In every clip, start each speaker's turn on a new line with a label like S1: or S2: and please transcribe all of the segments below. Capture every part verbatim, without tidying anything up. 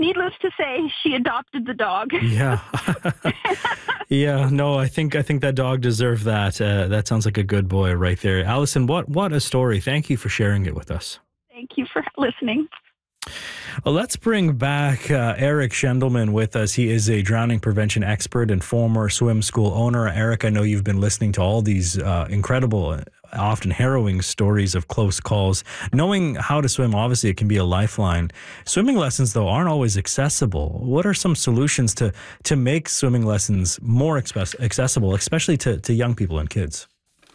S1: needless to say, she adopted the dog.
S2: Yeah. Yeah, no, I think I think that dog deserved that. Uh, that sounds like a good boy right there. Allison, what, what a story. Thank you for sharing it with us.
S1: Thank you for listening.
S2: Well, let's bring back uh, Eric Schendelman with us. He is a drowning prevention expert and former swim school owner. Eric, I know you've been listening to all these uh, incredible, often harrowing stories of close calls. Knowing how to swim, obviously, it can be a lifeline. Swimming lessons, though, aren't always accessible. What are some solutions to to make swimming lessons more express, accessible, especially to, to young people and kids?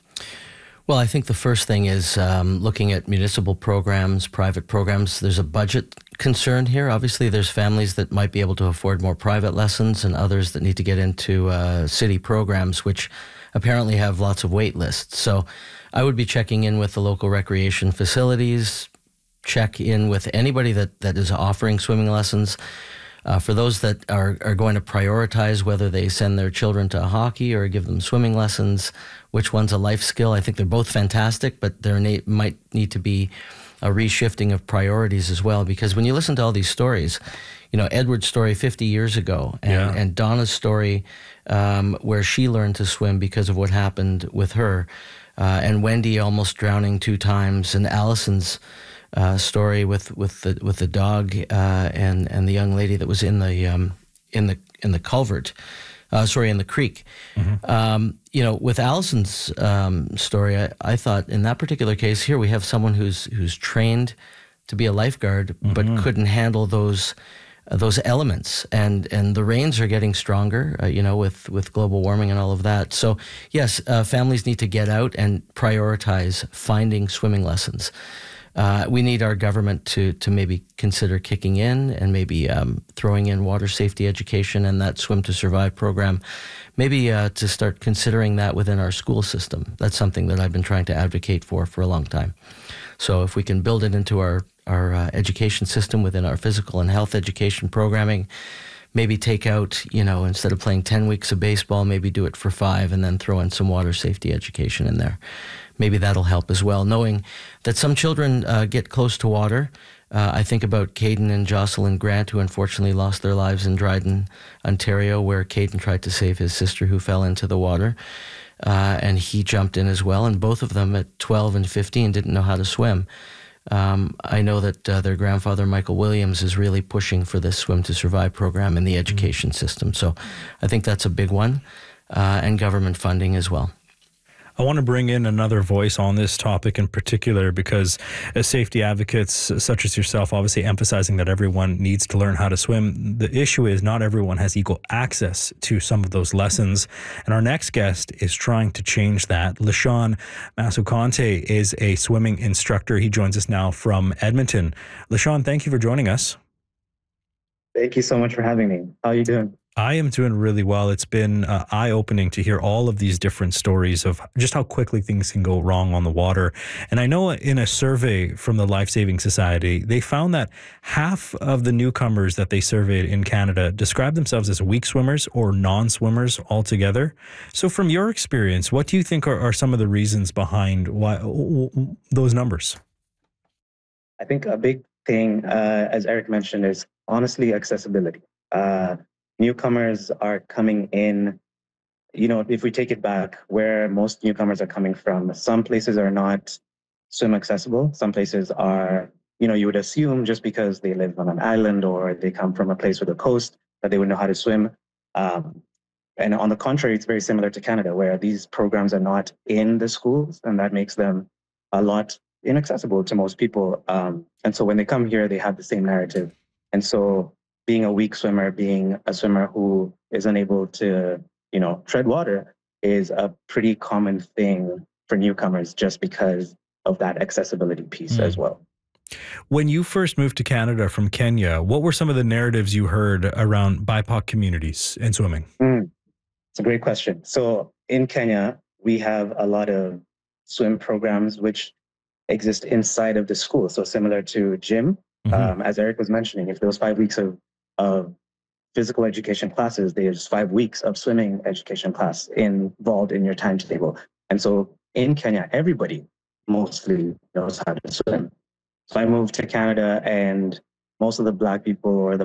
S3: Well, I think the first thing is um, looking at municipal programs, private programs. There's a budget concern here. Obviously, there's families that might be able to afford more private lessons and others that need to get into uh, city programs, which apparently have lots of wait lists. So I would be checking in with the local recreation facilities, check in with anybody that, that is offering swimming lessons. Uh, for those that are, are going to prioritize whether they send their children to hockey or give them swimming lessons, which one's a life skill, I think they're both fantastic, but there na- might need to be a reshifting of priorities as well. Because when you listen to all these stories, you know, Edward's story fifty years ago and,
S2: Yeah.
S3: and Donna's story um, where she learned to swim because of what happened with her, uh, and Wendy almost drowning two times, and Allison's Uh, story with with the with the dog uh, and and the young lady that was in the um, in the in the culvert, uh, sorry, in the creek. Mm-hmm. Um, you know, with Allison's um, story, I, I thought in that particular case here we have someone who's who's trained to be a lifeguard, mm-hmm. but couldn't handle those uh, those elements, and and the rains are getting stronger. Uh, you know, with with global warming and all of that. So yes, uh, families need to get out and prioritize finding swimming lessons. Uh, we need our government to to maybe consider kicking in and maybe um, throwing in water safety education and that Swim to Survive program, maybe uh, to start considering that within our school system. That's something that I've been trying to advocate for for a long time. So if we can build it into our, our uh, education system within our physical and health education programming, maybe take out, you know, instead of playing ten weeks of baseball, maybe do it for five and then throw in some water safety education in there. Maybe that'll help as well, knowing that some children uh, get close to water. Uh, I think about Caden and Jocelyn Grant, who unfortunately lost their lives in Dryden, Ontario, where Caden tried to save his sister who fell into the water. Uh, and he jumped in as well. And both of them at twelve and fifteen didn't know how to swim. Um, I know that uh, their grandfather, Michael Williams, is really pushing for this Swim to Survive program in the education system. So I think that's a big one, uh, and government funding as well.
S2: I want to bring in another voice on this topic in particular because as safety advocates such as yourself, obviously emphasizing that everyone needs to learn how to swim. The issue is not everyone has equal access to some of those lessons. And our next guest is trying to change that. LaShawn Masukante is a swimming instructor. He joins us now from Edmonton. LaShawn, thank you for joining us.
S4: Thank you so much for having me. How are you doing?
S2: I am doing really well. It's been uh, eye-opening to hear all of these different stories of just how quickly things can go wrong on the water. And I know in a survey from the Life Saving Society, they found that half of the newcomers that they surveyed in Canada described themselves as weak swimmers or non-swimmers altogether. So from your experience, what do you think are, are some of the reasons behind why those numbers?
S4: I think a big thing, uh, as Eric mentioned, is honestly accessibility. Uh, Newcomers are coming in, you know, if we take it back, where most newcomers are coming from, some places are not swim accessible. Some places are, you know, you would assume just because they live on an island or they come from a place with a coast that they would know how to swim. Um, and on the contrary, it's very similar to Canada, where these programs are not in the schools, and that makes them a lot inaccessible to most people. Um, and so when they come here, they have the same narrative. And so being a weak swimmer, being a swimmer who is unable to, you know, tread water is a pretty common thing for newcomers just because of that accessibility piece mm. as well.
S2: When you first moved to Canada from Kenya, what were some of the narratives you heard around B I P O C communities and swimming?
S4: Mm. It's a great question. So in Kenya, we have a lot of swim programs which exist inside of the school. So similar to gym, mm-hmm. um, as Eric was mentioning, if there was five weeks of of physical education classes, there's five weeks of swimming education class involved in your timetable. And so in Kenya, everybody mostly knows how to swim. So I moved to Canada and most of the Black people or the